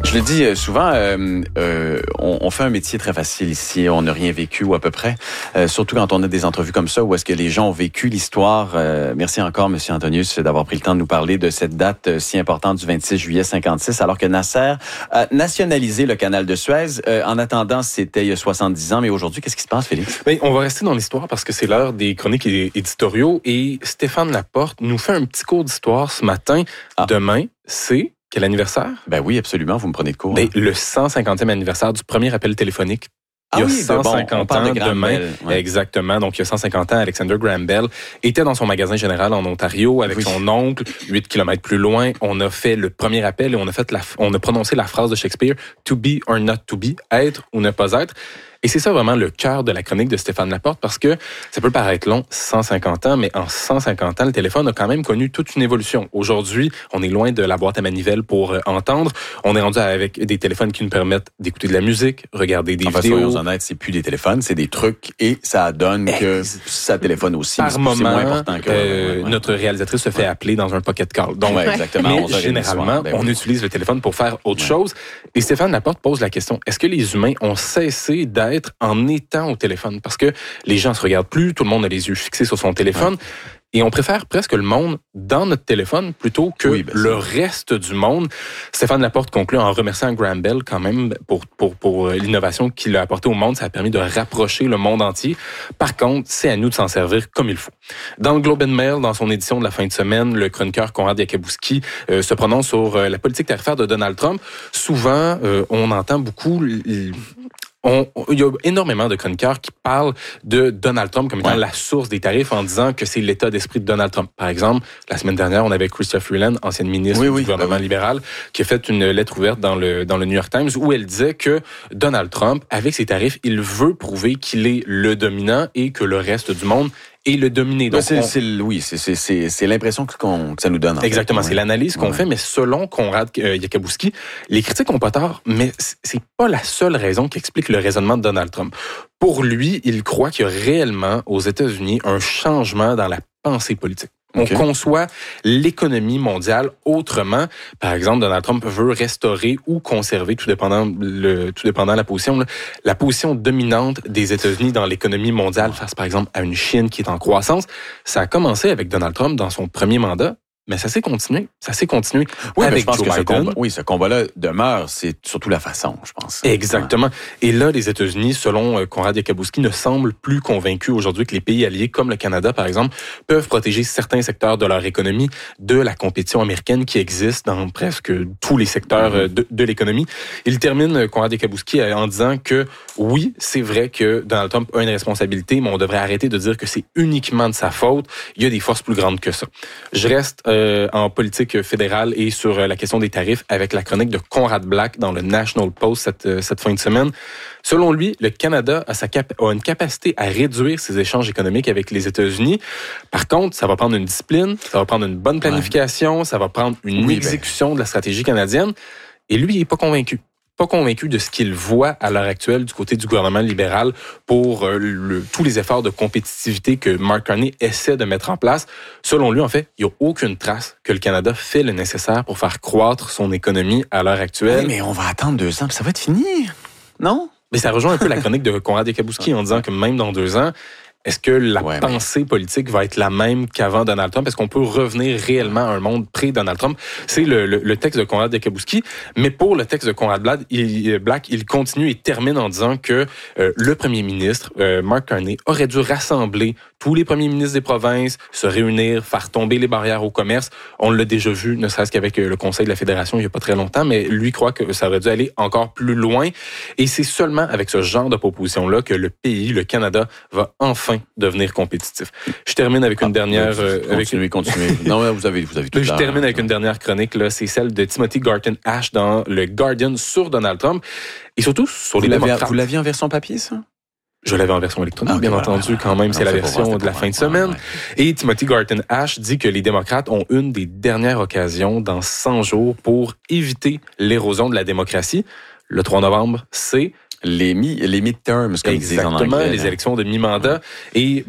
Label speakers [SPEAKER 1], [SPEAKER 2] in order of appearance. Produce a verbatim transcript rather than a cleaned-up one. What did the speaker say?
[SPEAKER 1] Je le dis souvent, euh, euh, on, on fait un métier très facile ici. On n'a rien vécu ou à peu près. Euh, surtout quand on a des entrevues comme ça où est-ce que les gens ont vécu l'histoire. Euh, merci encore, M. Antonius, d'avoir pris le temps de nous parler de cette date si importante du vingt-six juillet cinquante-six, alors que Nasser a nationalisé le canal de Suez. Euh, en attendant, c'était il y a soixante-dix ans. Mais aujourd'hui, qu'est-ce qui se passe, Félix?
[SPEAKER 2] Bien, on va rester dans l'histoire parce que c'est l'heure des chroniques et éditoriaux. Et Stéphane Laporte nous fait un petit cours d'histoire ce matin. Ah. Demain, c'est... Quel anniversaire?
[SPEAKER 1] Ben oui, absolument. Vous me prenez de court.
[SPEAKER 2] Ben, hein? Le cent cinquantième anniversaire du premier appel téléphonique. Il y a
[SPEAKER 1] ah oui,
[SPEAKER 2] cent cinquante
[SPEAKER 1] bon,
[SPEAKER 2] ans
[SPEAKER 1] de
[SPEAKER 2] demain.
[SPEAKER 1] Bell, ouais.
[SPEAKER 2] Exactement. Donc, il y a cent cinquante ans, Alexander Graham Bell était dans son magasin général en Ontario avec oui. son oncle. Huit kilomètres plus loin, on a fait le premier appel et on a fait la, on a prononcé la phrase de Shakespeare, to be or not to be, être ou ne pas être. Et c'est ça vraiment le cœur de la chronique de Stéphane Laporte parce que ça peut paraître long, cent cinquante ans, mais en cent cinquante ans, le téléphone a quand même connu toute une évolution. Aujourd'hui, on est loin de la boîte à manivelle pour euh, entendre. On est rendu avec des téléphones qui nous permettent d'écouter de la musique, regarder des
[SPEAKER 1] enfin,
[SPEAKER 2] vidéos.
[SPEAKER 1] Soyons honnêtes, c'est plus des téléphones, c'est des trucs et ça donne que ça téléphone aussi.
[SPEAKER 2] Par moment,
[SPEAKER 1] c'est moins important que,
[SPEAKER 2] euh,
[SPEAKER 1] ouais, ouais.
[SPEAKER 2] notre réalisatrice se fait appeler dans un pocket call. Donc,
[SPEAKER 1] ouais, exactement.
[SPEAKER 2] Mais généralement, ben, on oui. utilise le téléphone pour faire autre ouais. chose. Et Stéphane Laporte pose la question, est-ce que les humains ont cessé d'être en état au téléphone, parce que les gens se regardent plus, tout le monde a les yeux fixés sur son téléphone, ouais. et on préfère presque le monde dans notre téléphone plutôt que oui, ben le reste du monde. Stéphane Laporte conclut en remerciant Graham Bell quand même pour, pour, pour l'innovation qu'il a apportée au monde. Ça a permis de rapprocher le monde entier. Par contre, c'est à nous de s'en servir comme il faut. Dans le Globe and Mail, dans son édition de la fin de semaine, le chroniqueur Conrad Yakubowski euh, se prononce sur euh, la politique tarifaire de Donald Trump. Souvent, euh, on entend beaucoup... L- On, il y a énormément de chroniqueurs qui parlent de Donald Trump comme étant ouais. la source des tarifs en disant que c'est l'état d'esprit de Donald Trump. Par exemple, la semaine dernière, on avait Chrystia Freeland, ancienne ministre oui, du oui, gouvernement oui. libéral, qui a fait une lettre ouverte dans le, dans le New York Times où elle disait que Donald Trump, avec ses tarifs, il veut prouver qu'il est le dominant et que le reste du monde et le dominer. Donc,
[SPEAKER 1] c'est,
[SPEAKER 2] on...
[SPEAKER 1] c'est, oui, c'est, c'est, c'est, c'est l'impression qu'on, que ça nous donne.
[SPEAKER 2] Exactement,
[SPEAKER 1] fait.
[SPEAKER 2] c'est l'analyse qu'on ouais. fait, mais selon Conrad euh, Yakubowski, les critiques ont pas tort, mais c'est pas la seule raison qui explique le raisonnement de Donald Trump. Pour lui, il croit qu'il y a réellement aux États-Unis un changement dans la pensée politique. On okay. conçoit l'économie mondiale autrement. Par exemple, Donald Trump veut restaurer ou conserver, tout dépendant le, tout dépendant la position, là, la position dominante des États-Unis dans l'économie mondiale face, par exemple, à une Chine qui est en croissance. Ça a commencé avec Donald Trump dans son premier mandat. Mais ça s'est continué. Ça s'est continué
[SPEAKER 1] oui,
[SPEAKER 2] avec
[SPEAKER 1] je pense
[SPEAKER 2] Joe
[SPEAKER 1] que
[SPEAKER 2] Biden.
[SPEAKER 1] Ce combat, oui, ce combat-là demeure. C'est surtout la façon, je pense.
[SPEAKER 2] Exactement. Ouais. Et là, les États-Unis, selon Conrad Yakubowski, ne semblent plus convaincus aujourd'hui que les pays alliés, comme le Canada, par exemple, peuvent protéger certains secteurs de leur économie de la compétition américaine qui existe dans presque tous les secteurs mm-hmm. de, de l'économie. Il termine, Conrad Yakubowski, en disant que oui, c'est vrai que Donald Trump a une responsabilité, mais on devrait arrêter de dire que c'est uniquement de sa faute. Il y a des forces plus grandes que ça. Je reste... Euh, en politique fédérale et sur la question des tarifs avec la chronique de Conrad Black dans le National Post cette, cette fin de semaine. Selon lui, le Canada a, sa cap- a une capacité à réduire ses échanges économiques avec les États-Unis. Par contre, ça va prendre une discipline, ça va prendre une bonne planification, ouais. ça va prendre une oui, exécution ben... de la stratégie canadienne. Et lui, il n'est pas convaincu. pas convaincu de ce qu'il voit à l'heure actuelle du côté du gouvernement libéral pour euh, le, tous les efforts de compétitivité que Mark Carney essaie de mettre en place. Selon lui, en fait, il n'y a aucune trace que le Canada fait le nécessaire pour faire croître son économie à l'heure actuelle.
[SPEAKER 1] Oui, mais on va attendre deux ans, puis ça va être fini, non?
[SPEAKER 2] Mais ça rejoint un peu la chronique de Conrad Yakubowski en disant que même dans deux ans, est-ce que la ouais, pensée mais... politique va être la même qu'avant Donald Trump? Est-ce qu'on peut revenir réellement à un monde pré-Donald Trump? C'est le, le, le texte de Conrad Yakubowski. Mais pour le texte de Conrad Black, il, Black, il continue et termine en disant que euh, le premier ministre, euh, Mark Carney, aurait dû rassembler tous les premiers ministres des provinces, se réunir, faire tomber les barrières au commerce. On l'a déjà vu, ne serait-ce qu'avec le Conseil de la Fédération il n'y a pas très longtemps, mais lui croit que ça aurait dû aller encore plus loin. Et c'est seulement avec ce genre de proposition-là que le pays, le Canada, va enfin devenir compétitif. Je termine avec une ah, dernière...
[SPEAKER 1] Euh, continuez, avec... continuez. Non, vous avez, vous avez tout
[SPEAKER 2] Je termine avec une dernière chronique, là, c'est celle de Timothy Garton Ash dans le Guardian sur Donald Trump et surtout sur
[SPEAKER 1] vous
[SPEAKER 2] les
[SPEAKER 1] l'avez,
[SPEAKER 2] démocrates.
[SPEAKER 1] Vous l'aviez en version papier, ça?
[SPEAKER 2] Je l'avais en version électronique, ah, bien voilà, entendu, voilà. quand même, non, c'est la version voir, de la fin de semaine. Ouais, ouais. Et Timothy Garton Ash dit que les démocrates ont une des dernières occasions dans cent jours pour éviter l'érosion de la démocratie. Le trois novembre, c'est...
[SPEAKER 1] Les, mi- les midterms, comme ils disent en anglais.
[SPEAKER 2] Exactement, les élections de mi-mandat. Et